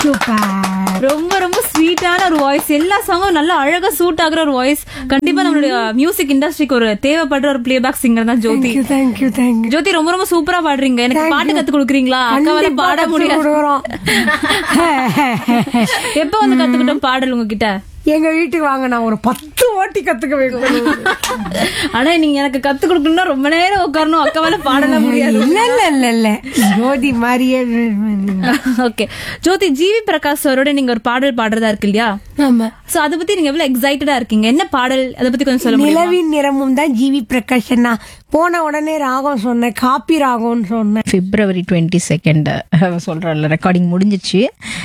ரொம்ப ரொம்ப ஸ்வீட்டான ஒரு வாய்ஸ். எல்லா சாங்கும் நல்லா அழகா சூட் ஆகுற ஒரு வாய்ஸ். கண்டிப்பா நம்மளுடைய மியூசிக் இண்டஸ்ட்ரிக்கு ஒரு தேவைப்படுற ஒரு பிளேபேக் சிங்கர் தான் ஜோதி. ஜோதி ரொம்ப ரொம்ப சூப்பரா பாடுறீங்க. எனக்கு பாட்டு கத்து கொடுக்குறீங்களா? அக்காவால பாட முடியாது. எப்ப வந்து கத்துக்கிட்டோம் பாடல் உங்ககிட்ட? எங்க வீட்டுக்கு வாங்க, நான் ஒரு 10 வாட்டி கத்துக்க வைக்கணும். ஆனா நீங்க எனக்கு கத்து கொடுக்கணும்னா ரொம்ப நேரம் உட்காரணும். அக்காவால பாடலாம் முடியாது. இல்ல ஜோதி மாதிரியே. ஓகே ஜோதி, ஜிவி பிரகாஷ் சாரோட நீங்க ஒரு பாடல் பாடுறதா இருக்கு இல்லையா? ஆமா. சோ அத பத்தி நீங்க எவ்வளவு எக்ஸைட்டடா இருக்கீங்க? என்ன பாடல், அத பத்தி கொஞ்சம் சொல்ல முடியுமா? நிலவின் நிறமும் தான் ஜிவி பிரகாஷ். போன உடனே ராகம் சொன்னேன், காப்பி ராகம்னு சொன்னேன். February 22 சொல்றேன்ல, ரெக்கார்டிங் முடிஞ்சிச்சு.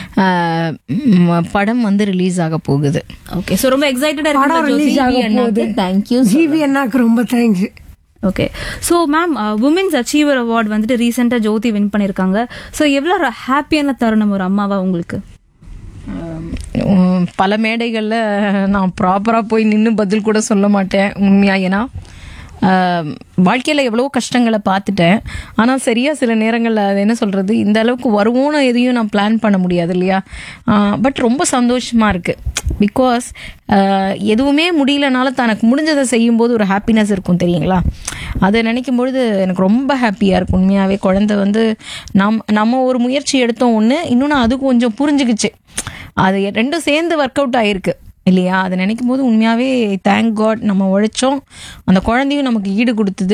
படம் வந்து ரிலீஸ் ஆக போகுது. ஓகே, சோ ரொம்ப எக்ஸைட்டடா படம் ரிலீஸ் ஆக போகுது. தேங்க்யூ ஜிவி அண்ணாக்கு ரொம்ப thanks. Okay, so ma'am, women's achiever award வந்துட்டு ரீசெண்டாக ஜோதி வின் பண்ணியிருக்காங்க. ஸோ எவ்வளோ ஹாப்பியான தருணம் ஒரு அம்மாவா உங்களுக்கு? பல மேடைகளில் நான் ப்ராப்பராக போய் நின்று பதில் கூட சொல்ல மாட்டேன் உண்மையா. ஏன்னா வாழ்க்கையில் எவ்வளோ கஷ்டங்களை பார்த்துட்டேன். ஆனால் சரியாக சில நேரங்களில் அது என்ன சொல்கிறது, இந்த அளவுக்கு வருவோன்னு எதையும் நான் பிளான் பண்ண முடியாது இல்லையா. பட் ரொம்ப சந்தோஷமாக இருக்குது. பிகாஸ் எதுவுமே முடியலனால தனக்கு முடிஞ்சதை செய்யும்போது ஒரு ஹாப்பினஸ் இருக்கும் தெரியுங்களா. அதை நினைக்கும் பொழுது எனக்கு ரொம்ப ஹாப்பியாக இருக்கும் உண்மையாகவே. குழந்தை வந்து நம்ம ஒரு முயற்சி எடுத்தோம் ஒன்று, இன்னொன்று அது கொஞ்சம் புரிஞ்சுக்கிச்சு. அது ரெண்டும் சேர்ந்து ஒர்க் அவுட் ஆகிருக்கு இல்லையா. அதை நினைக்கும் போது உண்மையாகவே தேங்க் காட். நம்ம உழைச்சோம், அந்த குழந்தையும் நமக்கு ஈடு கொடுத்தது.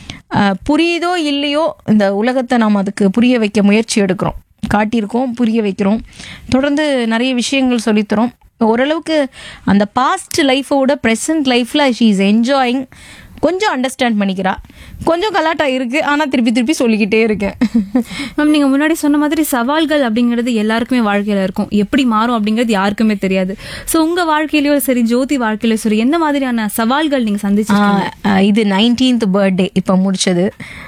புரியுதோ இல்லையோ இந்த உலகத்தை நாம் அதுக்கு புரிய வைக்க முயற்சி எடுக்கிறோம், காட்டியிருக்கோம், புரிய வைக்கிறோம். தொடர்ந்து நிறைய விஷயங்கள் சொல்லித்தரோம். ஓரளவுக்கு அந்த பாஸ்ட் லைஃபோட ப்ரெசன்ட் லைஃப்பில் ஷீ இஸ் என்ஜாயிங். கொஞ்சம் அண்டர்ஸ்டாண்ட் பண்ணிக்கிறா, கொஞ்சம் கலாட்டா இருக்கு, ஆனால் திருப்பி திருப்பி சொல்லிக்கிட்டே இருக்கேன். மேம், நீங்கள் முன்னாடி சொன்ன மாதிரி சவால்கள் அப்படிங்கிறது எல்லாருக்குமே வாழ்க்கையில் இருக்கும். எப்படி மாறும் அப்படிங்கிறது யாருக்குமே தெரியாது. ஸோ உங்கள் வாழ்க்கையிலயோ சரி, ஜோதி வாழ்க்கையிலோ சரி, எந்த மாதிரியான சவால்கள் நீங்கள் சந்திச்சிருக்கீங்க? இது 19th பர்த்டே இப்போ முடிச்சது.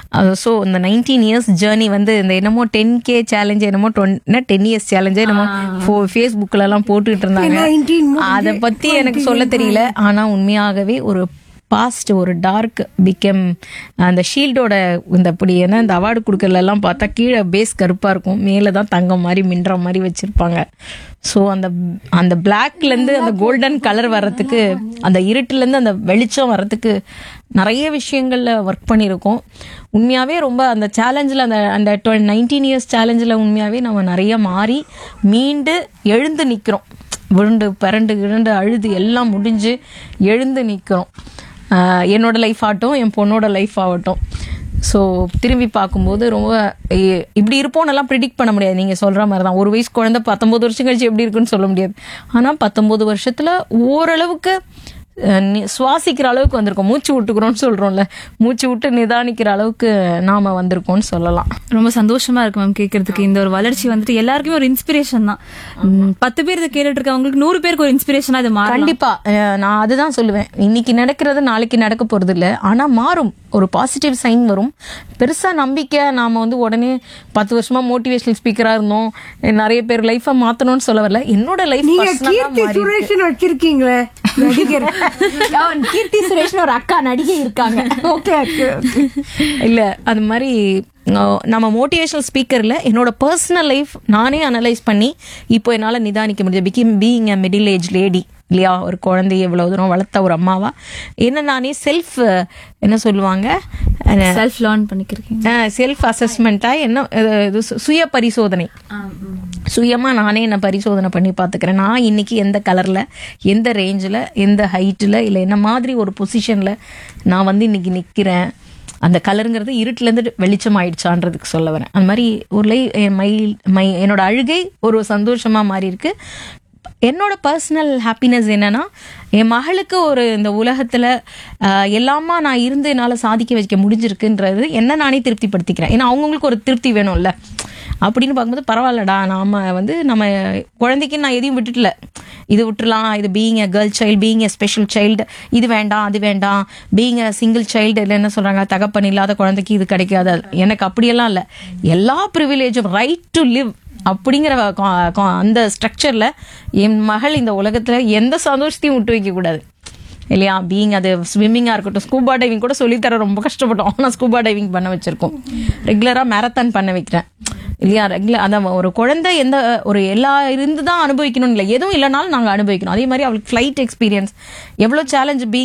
ஸோ இந்த 19 years ஜேர்னி வந்து இந்த என்னமோ 10K சேலஞ்சு, என்னமோ 10 years சேலஞ்சு என்னமோ ஃபேஸ்புக்கிலலாம் போட்டுக்கிட்டு இருந்தாங்க. அதை பற்றி எனக்கு சொல்ல தெரியல. ஆனால் உண்மையாகவே ஒரு பாஸ்ட், ஒரு டார்க் பிகம் அந்த ஷீல்டோட இந்த இப்படி ஏன்னா இந்த அவார்டு கொடுக்கறதெல்லாம் பார்த்தா கீழே பேஸ் கருப்பாக இருக்கும், மேலே தான் தங்கம் மாதிரி மின்ற மாதிரி வச்சுருப்பாங்க. ஸோ அந்த பிளாக்லேருந்து அந்த கோல்டன் கலர் வர்றதுக்கு, அந்த இருட்டுலேருந்து அந்த வெளிச்சம் வர்றதுக்கு நிறைய விஷயங்களில் ஒர்க் பண்ணியிருக்கோம். உண்மையாகவே ரொம்ப அந்த சேலஞ்சில் அந்த 19 years சேலஞ்சில் உண்மையாகவே நம்ம நிறைய மாறி மீண்டு எழுந்து நிற்கிறோம். விழுண்டு பிறண்டு கிழண்டு அழுது எல்லாம் முடிஞ்சு எழுந்து நிற்கிறோம். என்னோட லைஃப் ஆகட்டும், என் பொண்ணோட லைஃப் ஆகட்டும். ஸோ திரும்பி பார்க்கும்போது ரொம்ப இப்படி இருப்போன்னெல்லாம் ப்ரிடிக்ட் பண்ண முடியாது. நீங்கள் சொல்கிற மாதிரி தான், ஒரு வயசு குழந்தை 19 வருஷம் கழிச்சு எப்படி இருக்குன்னு சொல்ல முடியாது. ஆனால் 19 வருஷத்தில் ஓரளவுக்கு சுவாசிக்கிற அளவுக்கு வந்திருக்கோம். மூச்சு விட்டுக்கிறோம்னு சொல்கிறோம்ல, மூச்சு விட்டு நிதானிக்கிற அளவுக்கு நாம் வந்திருக்கோம்னு சொல்லலாம். ரொம்ப சந்தோஷமா இருக்கு மேம் கேட்கறதுக்கு. இந்த ஒரு வளர்ச்சி வந்துட்டு எல்லாருக்குமே ஒரு இன்ஸ்பிரேஷன் தான். 10 பேர் இதை கேட்டுட்டு இருக்கவங்களுக்கு 100 பேருக்கு ஒரு இன்ஸ்பிரேஷனா இது மாறும். கண்டிப்பா நான் அதுதான் சொல்லுவேன். இன்னைக்கு நடக்கிறது நாளைக்கு நடக்க போறது இல்லை, ஆனா மாறும். ஒரு பாசிட்டிவ் சைன் வரும். பெருசா நம்பிக்கை நாம வந்து உடனே 10 வருஷமா மோட்டிவேஷனல் ஸ்பீக்கரா இருந்தோம், நிறைய பேர் லைஃபை மாத்தணும்னு சொல்ல வரல. என்னோட லைஃப் வச்சிருக்கீங்களே நடிகர் கீர்த்தி சுரேஷ் ஒரு அக்கா நடிகை இருக்காங்க. ஓகே இல்ல அது மாதிரி நம்ம மோட்டிவேஷனல் ஸ்பீக்கர்ல என்னோட பர்சனல் லைஃப் நானே அனலைஸ் பண்ணி இப்போ என்னால் நிதானிக்க முடியாது. Being a middle age lady இல்லையா, ஒரு குழந்தைய எவ்வளவு தூரம் வளர்த்த ஒரு அம்மாவா என்ன நானே செல்ஃப் என்ன சொல்லுவாங்க, செல்ஃப் லேர்ன் பண்ணிக்கிறேன், செல்ஃப் அசஸ்மெண்டா என்ன சுய பரிசோதனை, சுயமா நானே என்ன பரிசோதனை பண்ணி பார்த்துக்கிறேன். நான் இன்னைக்கு எந்த கலர்ல, எந்த ரேஞ்சில், எந்த ஹைட்டில், இல்லை என்ன மாதிரி ஒரு பொசிஷன்ல நான் வந்து இன்னைக்கு நிற்கிறேன். அந்த கலருங்கிறது இருட்டிலேருந்து வெளிச்சம் ஆயிடுச்சான்றதுக்கு சொல்ல வரேன். அந்த மாதிரி ஒரு என்னோட அழுகை ஒரு சந்தோஷமா மாறி இருக்கு. என்னோட பர்சனல் ஹாப்பினஸ் என்னன்னா, என் மகளுக்கு ஒரு இந்த உலகத்துல எல்லாமா நான் இருந்து என்னால் சாதிக்க வைக்க முடிஞ்சிருக்குன்றது என்ன நானே திருப்திப்படுத்திக்கிறேன். ஏன்னா அவங்களுக்கு ஒரு திருப்தி வேணும்ல. அப்படின்னு பார்க்கும்போது பரவாயில்லடா, நாம வந்து நம்ம குழந்தைக்கு நான் எதையும் விட்டுட்டல, இது விட்டுலாம், இது being a girl child, being a special child, இது வேண்டாம் அது வேண்டாம், பீயிங் எ சிங்கிள் சைல்டு, இல்லை என்ன சொல்றாங்க, தகப்பன் இல்லாத குழந்தைக்கு இது கிடைக்காது. எனக்கு அப்படியெல்லாம் இல்லை. எல்லா ப்ரிவிலேஜும் ரைட் டு லிவ் அப்படிங்கிற அந்த ஸ்ட்ரக்சர்ல என் மகள் இந்த உலகத்துல எந்த சந்தோஷத்தையும் விட்டு வைக்க கூடாது இல்லையா. பீயிங் அது ஸ்விம்மிங்கா இருக்கட்டும், ஸ்கூபா டைவிங் கூட சொல்லித்தர ரொம்ப கஷ்டப்பட்டோம். ஆனால் ஸ்கூபா டைவிங் பண்ண வச்சிருக்கோம். ரெகுலரா மேரத்தான் பண்ண வைக்கிறேன். இல்லையா? ரெகுலர் அதான் ஒரு குழந்தை எந்த ஒரு எல்லா இருந்து தான் அனுபவிக்கணும் இல்லை, எதுவும் இல்லைனாலும் நாங்க அனுபவிக்கணும். அதே மாதிரி அவளுக்கு ஃபிளைட் எக்ஸ்பீரியன்ஸ் எவ்வளவு சேலஞ்ச்